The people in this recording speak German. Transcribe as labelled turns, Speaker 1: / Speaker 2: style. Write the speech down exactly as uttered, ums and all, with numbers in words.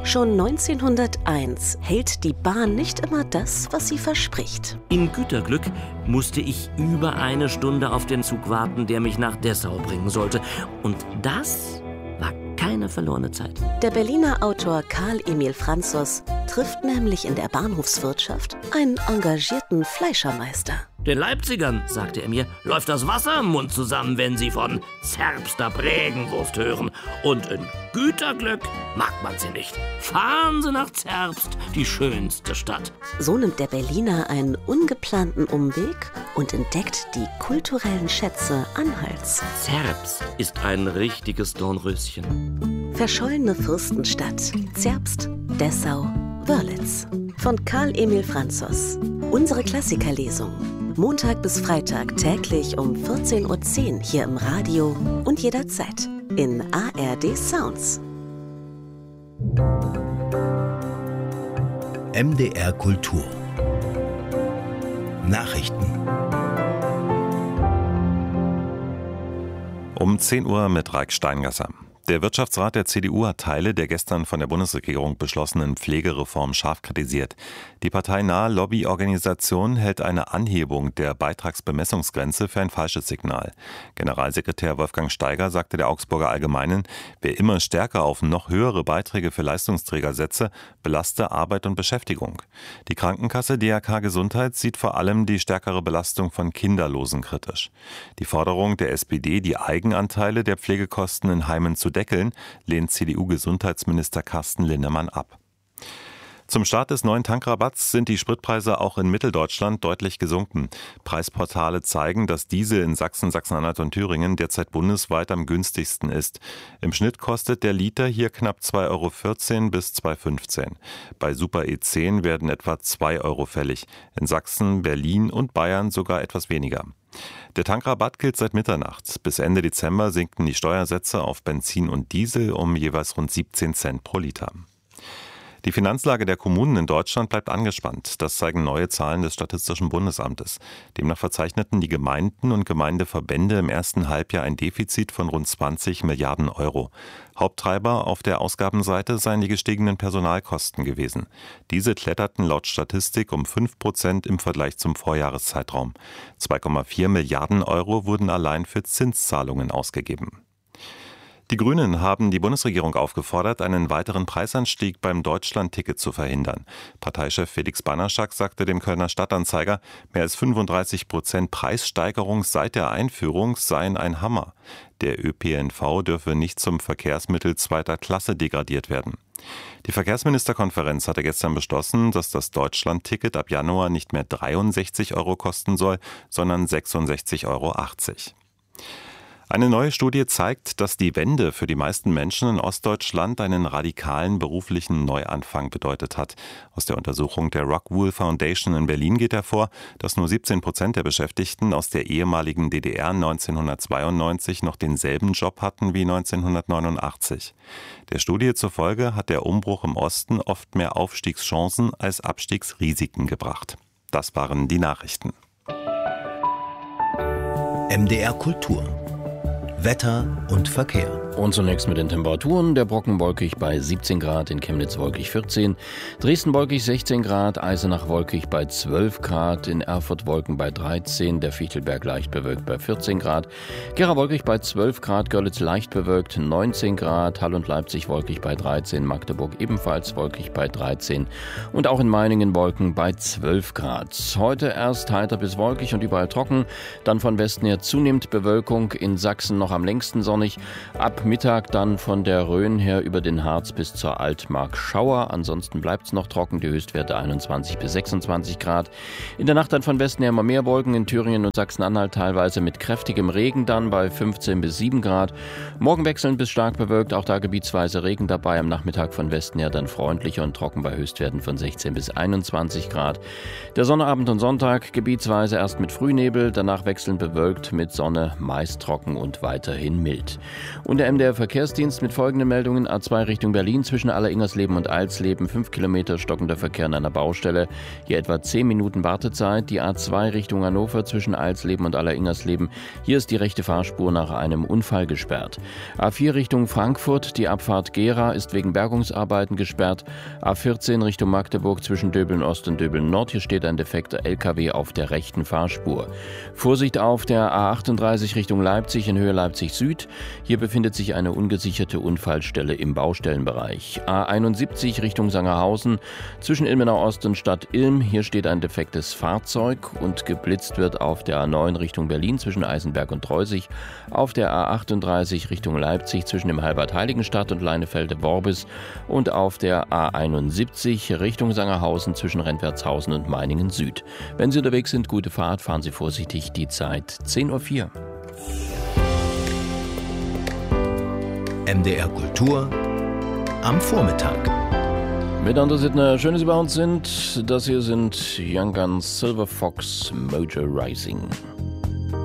Speaker 1: Schon neunzehnhunderteins hält die Bahn nicht immer das, was sie verspricht.
Speaker 2: In Güterglück musste ich über eine Stunde auf den Zug warten, der mich nach Dessau bringen sollte. Und das war keine verlorene Zeit.
Speaker 1: Der Berliner Autor Karl Emil Franzos trifft nämlich in der Bahnhofswirtschaft einen engagierten Fleischermeister.
Speaker 2: Den Leipzigern, sagte er mir, läuft das Wasser im Mund zusammen, wenn sie von Zerbster Prägenwurst hören. Und in Güterglück mag man sie nicht. Fahren Sie nach Zerbst, die schönste Stadt.
Speaker 1: So nimmt der Berliner einen ungeplanten Umweg und entdeckt die kulturellen Schätze Anhalts.
Speaker 2: Zerbst ist ein richtiges Dornröschen.
Speaker 1: Verschollene Fürstenstadt, Zerbst, Dessau, Wörlitz. Von Karl Emil Franzos. Unsere Klassikerlesung. Montag bis Freitag täglich um vierzehn Uhr zehn hier im Radio und jederzeit in A R D Sounds.
Speaker 3: M D R Kultur. Nachrichten.
Speaker 4: Um zehn Uhr mit Raik Steingasser. Der Wirtschaftsrat der C D U hat Teile der gestern von der Bundesregierung beschlossenen Pflegereform scharf kritisiert. Die parteinahe Lobbyorganisation hält eine Anhebung der Beitragsbemessungsgrenze für ein falsches Signal. Generalsekretär Wolfgang Steiger sagte der Augsburger Allgemeinen, wer immer stärker auf noch höhere Beiträge für Leistungsträger setze, belaste Arbeit und Beschäftigung. Die Krankenkasse D R K Gesundheit sieht vor allem die stärkere Belastung von Kinderlosen kritisch. Die Forderung der S P D, die Eigenanteile der Pflegekosten in Heimen zu deckeln, lehnt C D U-Gesundheitsminister Carsten Linnemann ab. Zum Start des neuen Tankrabatts sind die Spritpreise auch in Mitteldeutschland deutlich gesunken. Preisportale zeigen, dass Diesel in Sachsen, Sachsen-Anhalt und Thüringen derzeit bundesweit am günstigsten ist. Im Schnitt kostet der Liter hier knapp zwei Euro vierzehn bis zwei Euro fünfzehn. Bei Super E zehn werden etwa zwei Euro fällig. In Sachsen, Berlin und Bayern sogar etwas weniger. Der Tankrabatt gilt seit Mitternacht. Bis Ende Dezember sinken die Steuersätze auf Benzin und Diesel um jeweils rund siebzehn Cent pro Liter. Die Finanzlage der Kommunen in Deutschland bleibt angespannt. Das zeigen neue Zahlen des Statistischen Bundesamtes. Demnach verzeichneten die Gemeinden und Gemeindeverbände im ersten Halbjahr ein Defizit von rund zwanzig Milliarden Euro. Haupttreiber auf der Ausgabenseite seien die gestiegenen Personalkosten gewesen. Diese kletterten laut Statistik um fünf Prozent im Vergleich zum Vorjahreszeitraum. zwei Komma vier Milliarden Euro wurden allein für Zinszahlungen ausgegeben. Die Grünen haben die Bundesregierung aufgefordert, einen weiteren Preisanstieg beim Deutschland-Ticket zu verhindern. Parteichef Felix Banaschak sagte dem Kölner Stadtanzeiger, mehr als fünfunddreißig Prozent Preissteigerung seit der Einführung seien ein Hammer. Der Ö P N V dürfe nicht zum Verkehrsmittel zweiter Klasse degradiert werden. Die Verkehrsministerkonferenz hatte gestern beschlossen, dass das Deutschland-Ticket ab Januar nicht mehr dreiundsechzig Euro kosten soll, sondern sechsundsechzig Euro achtzig. Eine neue Studie zeigt, dass die Wende für die meisten Menschen in Ostdeutschland einen radikalen beruflichen Neuanfang bedeutet hat. Aus der Untersuchung der Rockwool Foundation in Berlin geht hervor, dass nur siebzehn Prozent der Beschäftigten aus der ehemaligen D D R neunzehnhundertzweiundneunzig noch denselben Job hatten wie neunzehnhundertneunundachtzig. Der Studie zufolge hat der Umbruch im Osten oft mehr Aufstiegschancen als Abstiegsrisiken gebracht. Das waren die Nachrichten.
Speaker 3: M D R Kultur. Wetter und Verkehr.
Speaker 5: Und zunächst mit den Temperaturen. Der Brocken wolkig bei siebzehn Grad, in Chemnitz wolkig vierzehn, Dresden wolkig sechzehn Grad, Eisenach wolkig bei zwölf Grad, in Erfurt Wolken bei dreizehn, der Fichtelberg leicht bewölkt bei vierzehn Grad, Gera wolkig bei zwölf Grad, Görlitz leicht bewölkt neunzehn Grad, Hall und Leipzig wolkig bei dreizehn, Magdeburg ebenfalls wolkig bei dreizehn und auch in Meiningen Wolken bei zwölf Grad. Heute erst heiter bis wolkig und überall trocken, dann von Westen her zunehmend Bewölkung, in Sachsen noch am längsten sonnig, ab Mittag dann von der Rhön her über den Harz bis zur Altmark Schauer. Ansonsten bleibt es noch trocken, die Höchstwerte einundzwanzig bis sechsundzwanzig Grad. In der Nacht dann von Westen her immer mehr Wolken, in Thüringen und Sachsen-Anhalt teilweise mit kräftigem Regen dann bei fünfzehn bis sieben Grad. Morgen wechselnd bis stark bewölkt, auch da gebietsweise Regen dabei. Am Nachmittag von Westen her dann freundlicher und trocken bei Höchstwerten von sechzehn bis einundzwanzig Grad. Der Sonnabend und Sonntag gebietsweise erst mit Frühnebel, danach wechselnd bewölkt mit Sonne, meist trocken und weiterhin mild. Und der M D R Verkehrsdienst mit folgenden Meldungen. A zwei Richtung Berlin zwischen Aller-Ingersleben und Alsleben, fünf Kilometer stockender Verkehr an einer Baustelle. Hier etwa zehn Minuten Wartezeit. Die A zwei Richtung Hannover zwischen Alsleben und Aller-Ingersleben. Hier ist die rechte Fahrspur nach einem Unfall gesperrt. A vier Richtung Frankfurt, die Abfahrt Gera ist wegen Bergungsarbeiten gesperrt. A vierzehn Richtung Magdeburg zwischen Döbeln Ost und Döbeln Nord. Hier steht ein defekter L K W auf der rechten Fahrspur. Vorsicht auf der A achtunddreißig Richtung Leipzig in Höhe Leipzig Süd. Hier befindet sich eine ungesicherte Unfallstelle im Baustellenbereich. A einundsiebzig Richtung Sangerhausen zwischen Ilmenau Ost und Stadt Ilm. Hier steht ein defektes Fahrzeug und geblitzt wird auf der A neun Richtung Berlin zwischen Eisenberg und Treusig. Auf der A achtunddreißig Richtung Leipzig zwischen dem Halbert-Heiligenstadt und Leinefelde-Worbis. Und auf der A einundsiebzig Richtung Sangerhausen zwischen Rentwertshausen und Meiningen Süd. Wenn Sie unterwegs sind, gute Fahrt, fahren Sie vorsichtig. Die Zeit zehn Uhr vier.
Speaker 3: M D R Kultur am Vormittag.
Speaker 5: Mit André Sittner, schön, dass Sie bei uns sind. Das hier sind Young Guns, Silver Fox, Mojo Rising.